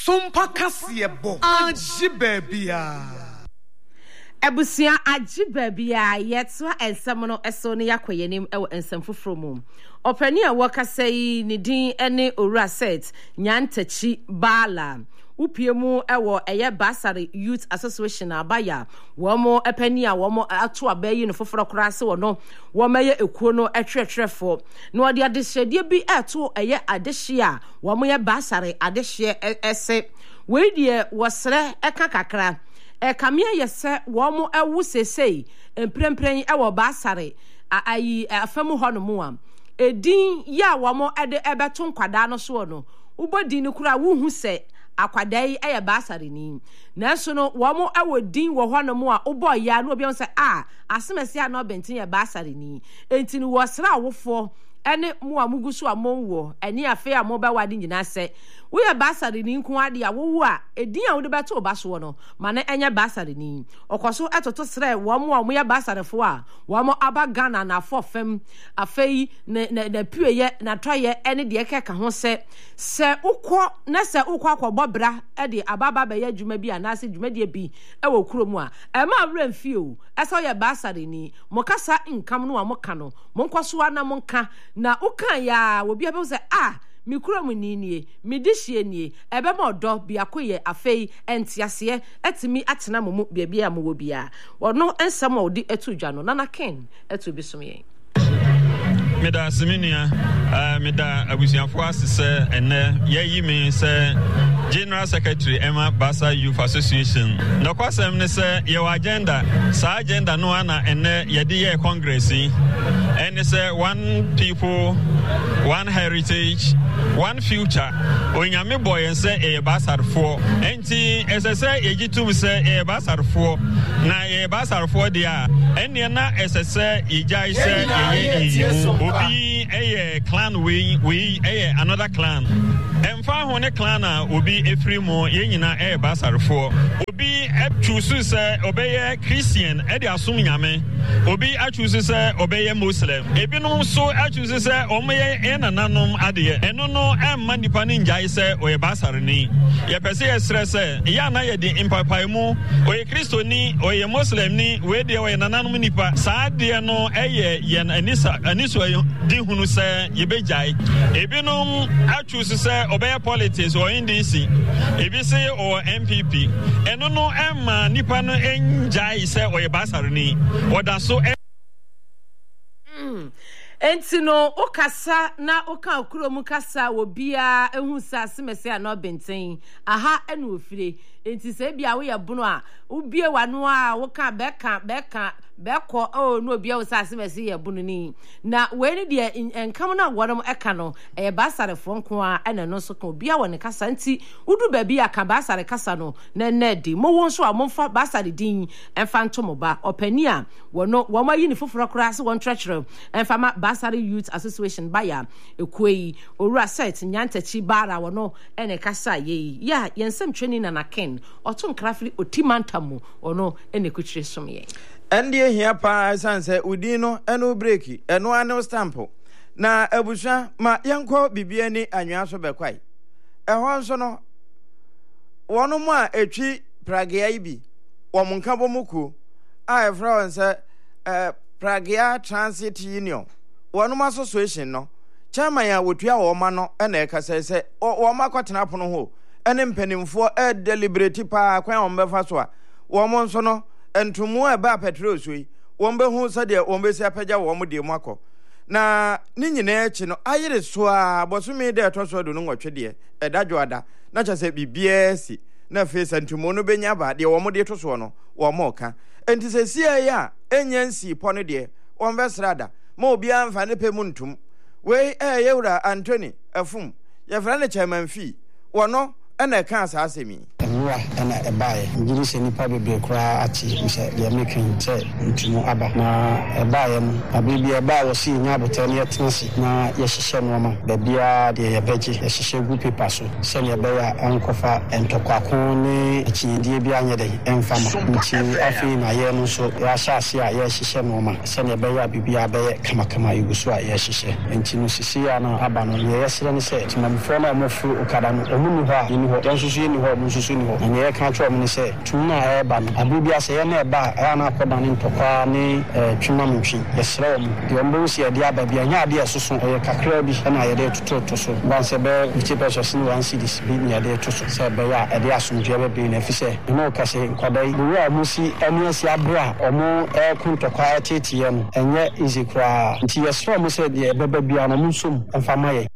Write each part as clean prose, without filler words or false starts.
Sompa kasiebo aji babia Ebusia aji babia yetwa ensem no eso ne yakoyenim ewo ensem foforo mu opani a wakasai ne din ene owura set nyantachi bala upiemu ewo eye Basari Youth Association abaya womo epani a womo ato abayi no foforo krase wono womeye ekuo no etwetwefo no ode adehye bi eto eye adehye a womo ye Basari adehye ese we die wosre eka kakra kamia yese womo ewu sesei emprempren ewo Basari ayi afamu hono mu am edin ya womo ede ebeto nkwada no so no ubodi ni kura wuhu se akwadai eye Basari ni nanso no womo awodin wo hono mu a obo ya no obi on se asemese a no bentin ye Basari ni enti ni wo sra awofo ene mu amugusu amonwo eni afi amoba wade nyina se wo ye Basari ni nko ade a wowu a edin a wo de beto obaso no mane enye Basari ni okoso etoto sre wo ye Basari fo a wo aba Ghana na afofem afei na pueye na twaye ene de keka ho se ukwo na se ukwo akobobra e de ababa be ye djuma bi anase djuma de bi e wo kuromu a e ma wra mfie o eso ye Basari ni mokasa nkam no a moka no monkoso na monka na ukan ya obi abe se mi kuromu ni mi dihye ni ebe ma odo bi akoye afei entiase etimi atena momu bia a mo bia wono ensam odi etudwa no nana ken etu bisom yen Meda Seminia, Meda Abusianfo asese ene yeyi me se General Secretary Emma Basa Youth Association. No kwasem ne se your agenda, sa agenda no ana ene yedi ye congress and say one people, one heritage, one future. Onyame boy and say e Basari for. Enti SSA ejitum say e Basari for. Na e Basari for dia. Eni na SSA ijai say Obi clan we another clan. Emfa hone clan obi efrimo ye nyina Basari for. Obi choose say obey Christian e de asum nyame. Obi choose say obey Muslim. Ebinom so choose say omeye enananom ade. Eno no emma nipa ni njai say oye Basari ni. Ye pese ye stress ya na ye di impapai mu oye Kristo ni oye Muslim ni we de oye nananom nipa. Saa de no yen anisa di hunu say ye bejai. Ebinom choose say obey politics or NDC. Ebi say or MPP. Eno no emma nipa no enjai say oye Basari ni. Oda so enti no okasa na oka okuromu kasa obia ehun sa semese a no benten aha ene ofire enti se bia wo ye bunu a ubie wano a woka beko no obia wo sa semese ye bunu ni na we ni de enkam na wonom eka no e Basari fo nko a ene no so ka obia wo ne kasa enti udu ba bia ka Basari kasa no na di mo won so a momfa Basari din emfa ntomo ba opani a wono wo mayi ni foforo kra se won trechero emfa ma Basari Youth Association baya ekoi owura set nyantachi bara wono ene kasa ye ya yensem training na ken oto nkrafili otimantamu ono ene kuchire somye ende hia pa sanse udino eno breaki eno ane stampo na abusha ma yanko bibia ni anwa so bekwai ehon so no wono mu a etwi Pragea ibi womunka bomuku a efra wonse Pragea Transit Union wono association no chairman ya wotua wo ma no ena ekasa se wo ma kwatena pono ho ene mpanimfo deliberate pa kwan wo mbefa so a wo mo nso no entumu eba petrol so yi wo mbehu so de wo mbesi apagya wo mo de mu akọ na ni nyina echi no ayire so a bosumi de etoso do no nwotwe de edadwo ada na chase bibia si na face entumu no benya ba de wo mo de etoso no wo mo ka enti se sie ya enyansi pono de wo mbesrada ma obi amfa ne pemu ntum we yewura Anthony afum ye fra ne chairman fee wono ena ka asa asemi owura na ebae ngiri se nipa bebe kura ati se de making se ntumu aba na ebae no abibi eba wo si nya bote na yetenasi na yehihye no ma babia de yebeji yehihye gu paper so se ne be ya ankofa entokwa ne chidie bia anye de emfama nti afi na ye no so ya shaase a ye hihye no ma se ne be ya bibia be kamakama yuguso a ye hihye nti no sisi ya na aba no ye yesere ne se timamfo na mofu okada no omunu ho ni ho yansusu ni ho munsusu ni ho na ye ka twa mu ne se tuna eba no abibia se ye na eba ya na akoda ne ntokwa ne twima mtwi yesere mu de ombo si ade aba bia nya ade esoso ye kakra bi na ye de toto so ban se be 50% ni 1 cedis bi nya de toto se be ya ade asomdwe be bi na fise no ka se nkwadai wo a musi anu asi abra omo kuntokwa tete no enye izikra nti yesere mu se de beba bia na munsum amfama ye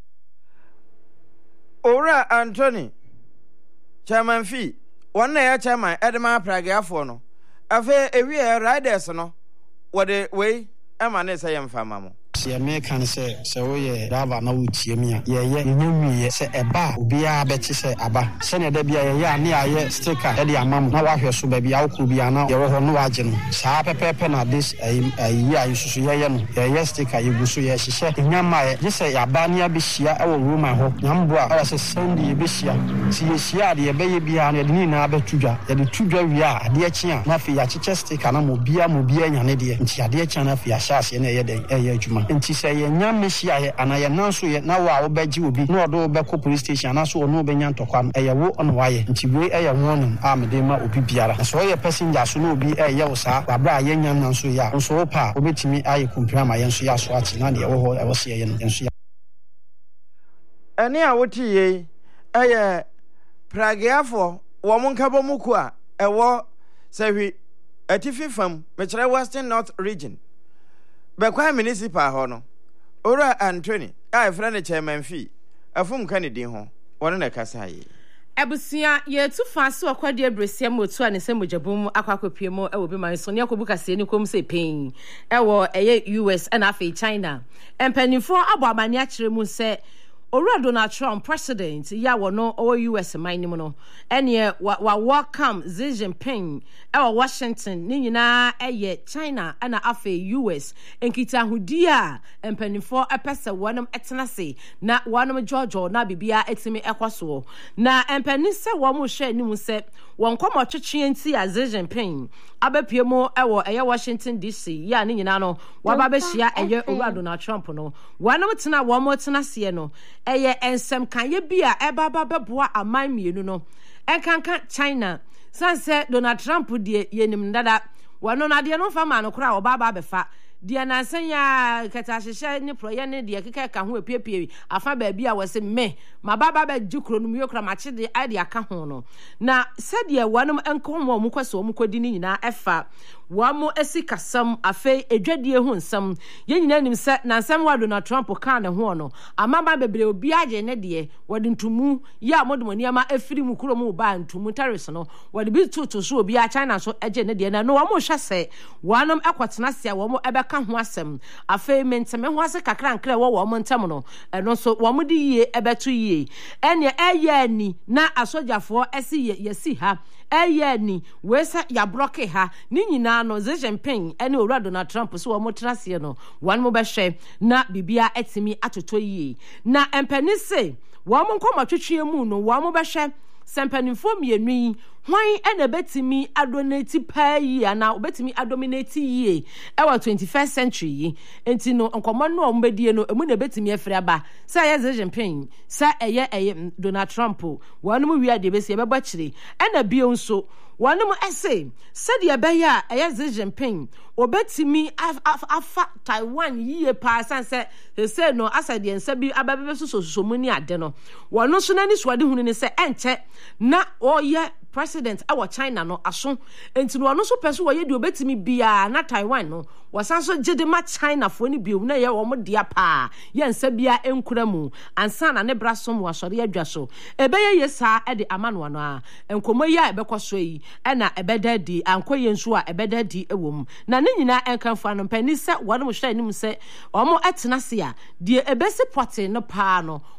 Ora Anthony Chairman Fee one ya chairman Edema Pragiafo no afa ewi riders no wode we ama ne say mfama mo se me kan se wo ye driver na wutie mi a ye nyanwie se eba obia beti se aba se ne da bia ye ane aye sticker e de amam na wa hwe so ba bia wo bia na ye wo ho no waje no saa pepepe na this ayi isusu ye no ye sticker ye gusu ye hihye nyama ye se ya ba ne abehia e wo room ho nyambo a ala se Sunday ye behia si ye hia de ye be ye bia na de ni na abetudwa ye de tudwa wi a de achi a na fe ya chiche sticker na mo bia nyane de nti ade achi na fe ya shaase na ye de ye adwuma nti se ye nyame hia ye ana ye nanso ye na wa wo beji obi na odo be ko police station ana so ono be nya ntokwa ye wo ono wa ye nti we ye wonum amede ma obi biara so ye passenger so no obi ye wo sa babra ye nya nanso ya nso wo pa obetimi aye kompira ma ye nso ya so ati na de wo ho e wo se ye nso ya ene a woti ye eye Pragiafo wo monkabo muku a ewo sehwi atifi fam mekere Western North region Bekwa municipal ho no Ora Anthony a friend Chairman Fee afum Kennedy ho wona na kasa ye Ebusia ye tu fase okwade abresia motu ane se mojabum akwakopie mo e wo bi man so ne akobu kase ni kom se pen e wo eye US and afi China empanifo abo amane a kire mu se Ora Donald Trump president ya wono o US minim no ene wa welcome Xi Jinping e Washington ni nyina eye China ana afa US enkita hudi a empanifo epese wonum etenase na wonum Georgia na bibia etimi ekwaso na empanise wo mo hwe anim se won komo twetwe nti a Xi Jinping abapie mo ewo eye Washington DC ya ni nyina no waba behia eye Ora Donald Trump no wonum tena wo mo tenase no eye ensem kan ye bia ebaba beboa aman mienu no enkanka China sanse Donald Trump die yenim dada wano na de no fa ma no kora obaba befa de na sanya kata hyehyɛ ne proye ne de keka ka ho epiepie afa ba bia wose me mababa ba jukro no miokra mache de ade aka ho no na sɛde wanom enkomo mu kwase mu kodi ni nyina efa wamo esikasam afe edwadie ho nsam ye nyina nim sɛ na nsam wa Donald Trump ka ne ho no amaba bebre obi age ne de wode ntumu ya modumoni ama afiri mu kuro mu ba ntumu taris no wode bi tutu so obi a China so age ne de na no wamo hwɛ sɛ wanom ekotena se a wamo ebeka ho asem afe menteme ho ase kakra nkra wo wamo ntam no eno so wamo di yie ebeto yie ene eye ani na asojafo esi yesi ha eye ni wesa ya block ha ni nyina no Xi Jinping ene Ora Donald Trump so wamo tenase no wan mo behwe na bibia etimi atoto yie na empanise wamo nkoma twetwe mu no wamo behwe sempanifo mienu yi hwan ene betimi adonate pa yi ana obetimi adominate yi e wa 21st century yi enti no nkomo no ombedie no emu na betimi afiri aba sa ye Xi Jinping sa eye Donald Trump wanum wi ade besi ebeba kire ena bio nso wanum ese sede ebeya eye Xi Jinping obetimi afa Taiwan yi pa sanse se no asade ensa bi ababebe soso mu ni ade no wonu so nani so ade hunu ni se enche na oye president awa China no aso enti no so peso wo ye de obetimi bia na Taiwan no wasanso gide ma China fo ni biom na ye wo mo dia pa ye nsa bia enkura mu ansa na ne brasom wasore adwa so ebeye yesa e de amano no a enkomo yi a ebekoso yi e na ebeda di ankoye nso a ebeda di ewom na ne nyina enkanfo no pani se wonu hwe anim se omo etena se a de ebesi pote no pa no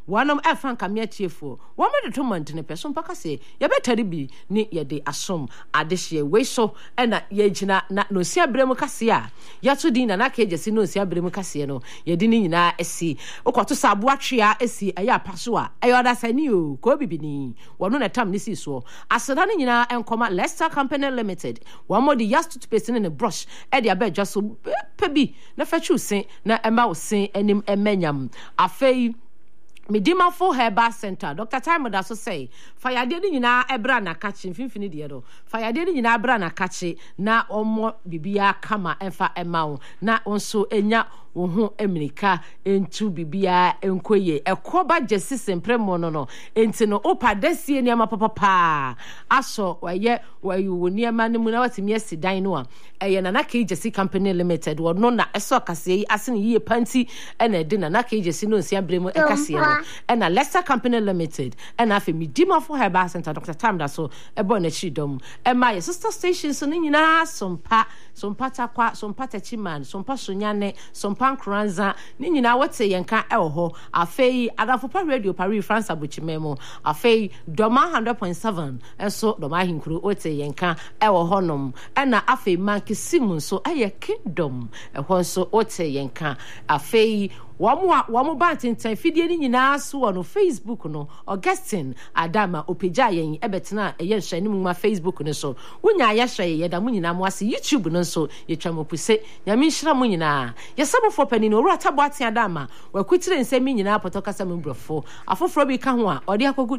wanom ɛfa nkamea tiefo wɔn mo de to mantene pɛ so mpaka se yɛbɛtare bi ne yɛde asom adehye wei so ɛna yɛgyina na no sia bremu kase a yɛto din na naka egyesi no sia bremu kase no yɛde ne nyinaa esi okɔto sabo atwea esi ɛyɛ apaso a ɛyɛ ɔdasani o ko bibini wɔno na tam ne si so aseda ne nyinaa ɛnkɔma Leicester Company Limited wɔn mo de yas toothpaste ne brush ɛde abɛdwa so pɛ bi na fɛtwu sen na ɛma wo sen anim ɛmɛnyam afei Medimafo Herbal Center Dr. Time da so say fayade ni nyina ebra na kachi mfimfini de do fayade ni nyina ebra na kachi na omo bibia kama emfa emawo na onso enya wo ho America entu bibia enkoye ekoba jesi sempremo no enti no opadesie ni ama papa aso waye wayu ni ama ne mu na watimi asidan no a eye na naka jesi Company Limited wo no na eso kase yi asene yi panti ena de na naka jesi no nsia bremu ekase no ena Leicester Company Limited ena afi Medimafo Herbal Center Dr. Tam da so ebo na chidom ema ye sister stations no nyina sompa takwa sompa tachiman sompa sonyane sompa nkranza ni nyina wote yenka ewo ho afei Adafopa Radio Paris France Abuchimemo afei Doma 100.7 enso Doma hinkuru wote yenka ewo honom ena afei Mankisimu so eye Kingdom ehon so wote yenka afei wamu bantintan fidie ni nyina so no Facebook no Augustine Adama opeja yen ebetena eye hwani mu ma Facebook no so wonya ye hwe ye da mu nyina mo ase YouTube no so ye twamopuse nyame nhira mu nyina ye sabofo pani no ru atabo ate Adama wakutire nsemi nyina potokasa mu brofo afoforo bi ka ho a ode akogu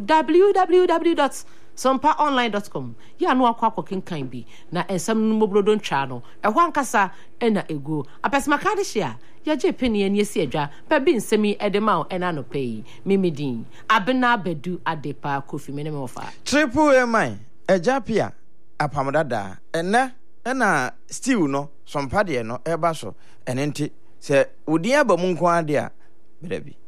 www.sompaonline.com ya no akwa kenkan bi na ensam no mobrodo ntwa no ehwo ankasa ena ego apesima ka de hia yaje peni ni esi adwa pa bi nsemi edema ena no pay mimidin abena bedu adepa kofi meneme ofa triple mi ejapia apamdada ena stew no sompade no eba so enenti se odi aba mu nko ade a bedabi